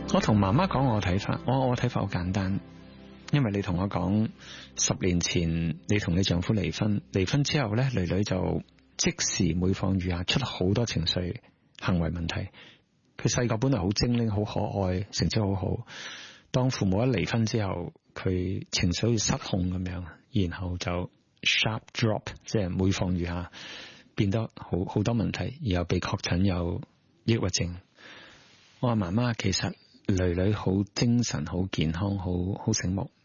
我同媽媽講我睇法，我睇法好簡單，因為你同我講10年前你同你丈夫離婚，離婚之後呢，女女就即時每況愈下，出好多情緒行為問題。佢細個本來好精靈好可愛，成績好好，當父母一離婚之後，佢情緒好似失控咁樣，然後就 sharp drop， 即係每況愈下，變得好多問題，然後被確診有抑鬱症。我話媽媽，其實女女好精神好健康好醒目，